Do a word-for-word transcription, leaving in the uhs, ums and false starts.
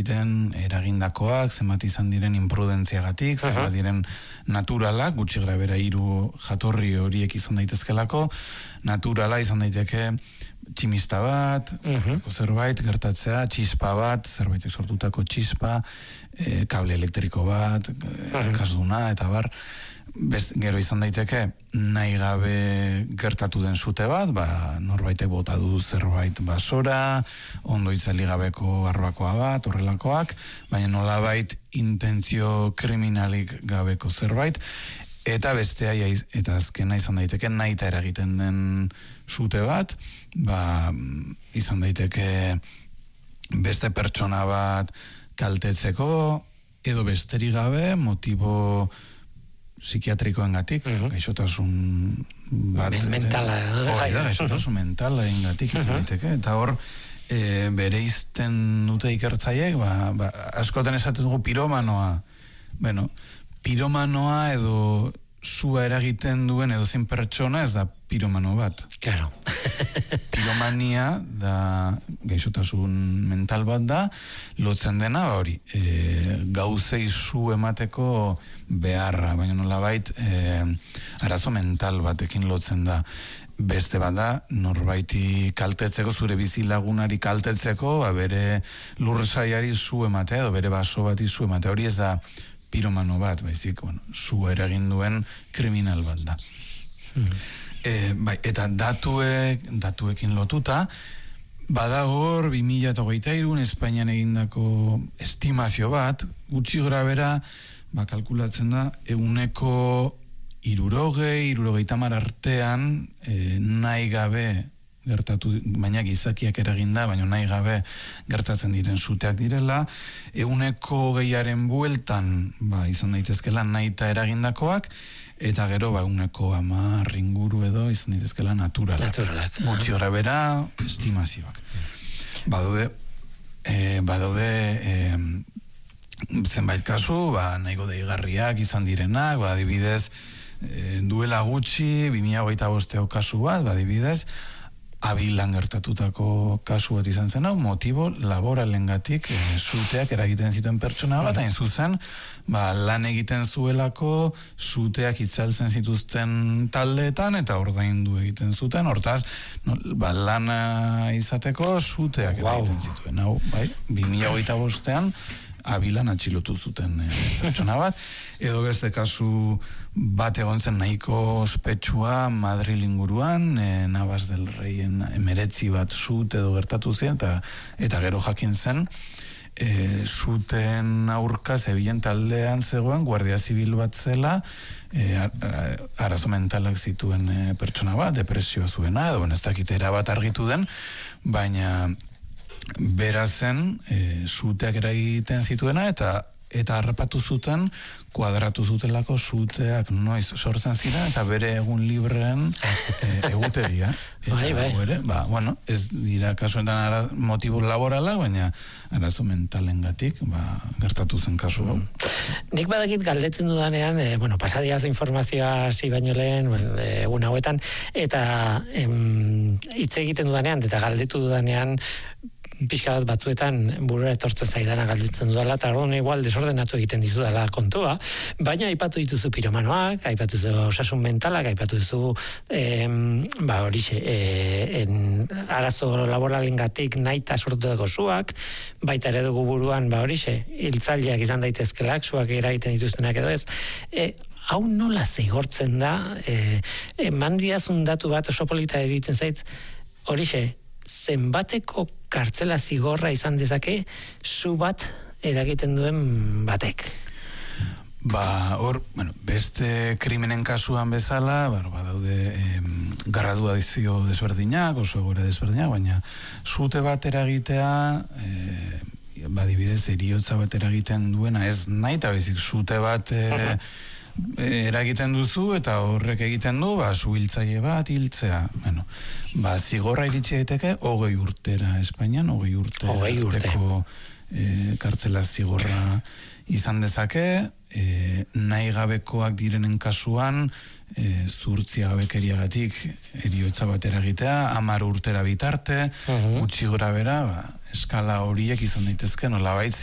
diren eragindakoak, zenbat izan diren imprudentziagatik, zenbat uh-huh. diren naturalak, gutxi grabera hiru jatorri horiek izan daitezkelako, naturala izan daiteke tximista bat, uh-huh. zerbait gertatzea, txispa bat, zerbaitek sortutako txispa, e, kable elektriko bat, uh-huh. kasduna, eta bar, Bez, gero izan daiteke nahi gabe gertatu den sute bat, ba, norbaitek bota du zerbait basora, ondo itzali gabeko barbakoa bat, horrelakoak, baina nolabait intentzio kriminalik gabeko zerbait, eta bestea, eta azkena izan daiteke nahi eta eragiten den sute bat, ba, izan daiteke beste pertsona bat kaltetzeko, edo besterik gabe, motibo psikiatrikoengatik, uh-huh. gaixotasun bat... Mentala. Hori da, gaixotasun uh-huh. mentala engatik izan daiteke, uh-huh. eta hor e, bere izten dute ikertzaiek, ba, ba, askotan esaten dugu piromanoa, bueno, piromanoa edo sua eragiten duen edo zein pertsona ez da piromano bat. Claro. Piromania da gaixotasun mental bat da, lotzen dena, ba hori, e, gauzei zu emateko beharra, baina nolabait e, arazo mental batekin lotzen da. Beste bat da, norbaiti kaltetzeko, zure bizilagunari kaltetzeko, ba, bere lurrsaiari zu ematea, edo bere baso bati zu ematea, hori ez da piromano bat, baizik, bueno, zu eragin duen kriminal bat da. Hmm. E, bai, eta datuek, datuekin lotuta, bada hor, bi mila hogeita hiru Espainian egindako estimazio bat, gutxi gora bera, ba, kalkulatzen da, eguneko hirurogei, hirurogeita hamar artean, e, nahi gabe gertatu, baina gizakiak eraginda, baina nahi gabe gertatzen diren suteak direla, eguneko gehiaren bueltan, ba, izan daitezkela nahi eta eragindakoak, eta gero, ba, eguneko hamar inguru edo izan daitezkela naturalak. Naturalak. Gutxi gora bera, estimazioak. Badaude, e, badaude, e, zenbait kasu, ba, nahiko deigarriak izan direnak, ba, adibidez, e, duela gutxi, bi mila hogeita bosteko kasu bat, ba, adibidez, Abilan gertatutako kasu bat izan zen hau, motibo laboralengatik e, suteak eragiten zituen pertsona bat, hain zuzen, ba, lan egiten zuelako, suteak itzaltzen zituzten taldeetan, eta ordaindu egiten zuten, hortaz, no, ba, lana izateko suteak eragiten wow. zituen. Hau, bai, bi mila hogeita bostean, Abilan atxilotu zuten e, pertsona bat, edo beste kasu bat egon zen nahiko ospetsua Madril inguruan, e, Navas del Reien emeretzi bat sut edo gertatu ziren, eta, eta gero jakin zen, e, suten aurka zebilen taldean zegoen, guardia zibil bat zela, e, arazo mentalak zituen e, pertsona bat, depresioa zuena, edo ez dakitera bat argitu den, baina bera zen, e, suteak eragiten zituena, eta eta harrapatu zuten, kuadratu zutelako suteak noiz sortzen ziren, eta bere egun libreen e, egutegia. Eta bai, bai. Ere, ba, bueno, ez dira kasuetan ara, motibo laborala, baina arazo mentalengatik, ba, gertatu zen kasu hau. Nik badakit galdetzen dudanean, e, bueno, pasadiaz informazioa hasi baino lehen, bueno, egun hauetan, eta em, hitz egiten dudanean, eta galdetu dudanean, pixka bat batzuetan burura etortzen zaidana galditzen dudala, eta orduan igual desordenatu egiten dizudala kontua, baina aipatu dituzu piromanoak, aipatu duzu osasun mentalak, aipatu duzu em, ba horixe, e, arazo laboralengatik naita sortutako suak, baita ere dugu buruan, ba horixe, hiltzaileak izan daitezkelak, suak eragiten dituztenak edo ez, e, hau nola zigortzen da, e, e, mandiazun datu bat oso polita egiten zait, horixe, zenbateko kartzela zigorra izan dezake su bat eragiten duen batek? Ba, hor, bueno, beste krimenen kasuan bezala, ba, badaude em, graduazio desberdinak, oso egoera desberdinak, baina sute bat eragitea, e, badibidez, eriotza bat eragiten duena, ez nahi, eta bezik sute bat e, eragiten duzu, eta horrek egiten du, ba, suhiltzaile bat hiltzea. Bueno, ba, zigorra iritsi daiteke, hogei urtera Espainian, hogei urte. Hogei urte. E, kartzela zigorra izan dezake, e, nahi gabekoak direnen kasuan, e, zurtzia gabekeriagatik eriotza bat eragitea, hamar urtera bitarte, uh-huh. gutxi gora bera, ba, eskala horiek izan daitezke, nolabait